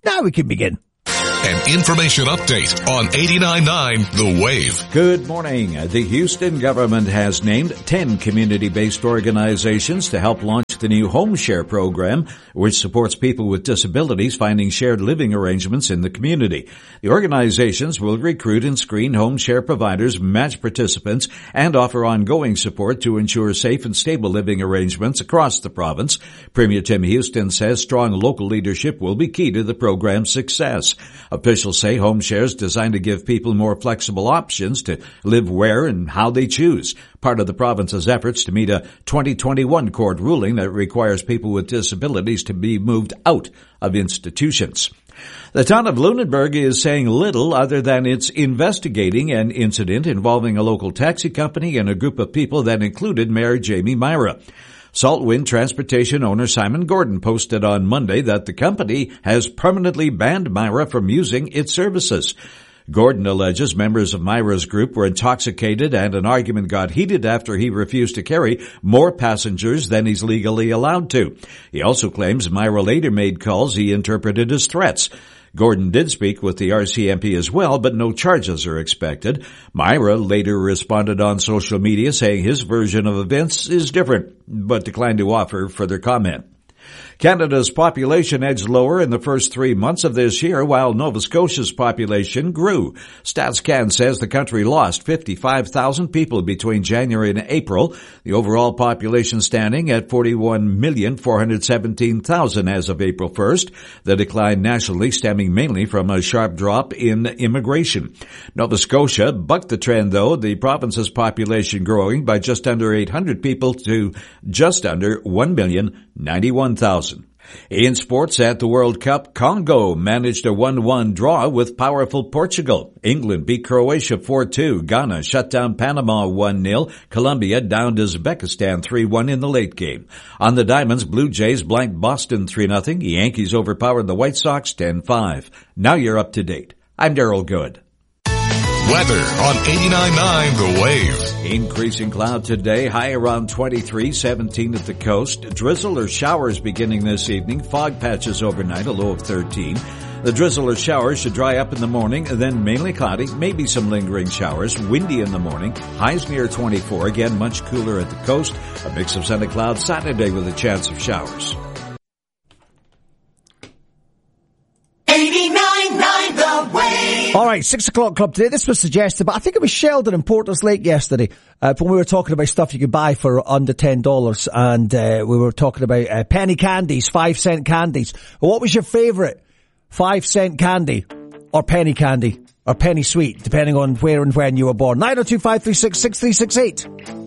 Now we can begin. An information update on 89.9 The Wave. Good morning. The Houston government has named 10 community-based organizations to help launch the new Home Share program, which supports people with disabilities finding shared living arrangements in the community. The organizations will recruit and screen home share providers, match participants, and offer ongoing support to ensure safe and stable living arrangements across the province. Premier Tim Houston says strong local leadership will be key to the program's success. Officials say Home Share is designed to give people more flexible options to live where and how they choose, part of the province's efforts to meet a 2021 court ruling that requires people with disabilities to be moved out of institutions. The town of Lunenburg is saying little other than it's investigating an incident involving a local taxi company and a group of people that included Mayor Jamie Myra. Saltwind Transportation owner Simon Gordon posted on Monday that the company has permanently banned Myra from using its services. Gordon alleges members of Myra's group were intoxicated and an argument got heated after he refused to carry more passengers than he's legally allowed to. He also claims Myra later made calls he interpreted as threats. Gordon did speak with the RCMP as well, but no charges are expected. Myra later responded on social media saying his version of events is different, but declined to offer further comment. Canada's population edged lower in the first 3 months of this year, while Nova Scotia's population grew. StatsCan says the country lost 55,000 people between January and April, the overall population standing at 41,417,000 as of April 1st, the decline nationally stemming mainly from a sharp drop in immigration. Nova Scotia bucked the trend, though, the province's population growing by just under 800 people to just under 1,091,000. In sports at the World Cup, Congo managed a 1-1 draw with powerful Portugal. England beat Croatia 4-2. Ghana shut down Panama 1-0. Colombia downed Uzbekistan 3-1 in the late game. On the Diamonds, Blue Jays blanked Boston 3-0. The Yankees overpowered the White Sox 10-5. Now you're up to date. I'm Daryl Good. Weather on 89.9 The Wave. Increasing cloud today, high around 23, 17 at the coast. Drizzle or showers beginning this evening. Fog patches overnight, a low of 13. The drizzle or showers should dry up in the morning, then mainly cloudy, maybe some lingering showers. Windy in the morning, highs near 24. Again, much cooler at the coast. A mix of sun and clouds Saturday with a chance of showers. 89.9 The Wave. All right, 6 o'clock club today. This was suggested, but I think it was Sheldon in Porters Lake yesterday when we were talking about stuff you could buy for under $10, and we were talking about penny candies, 5-cent candies. Well, what was your favourite 5-cent candy or penny candy or penny sweet, depending on where and when you were born? 902-536-6368.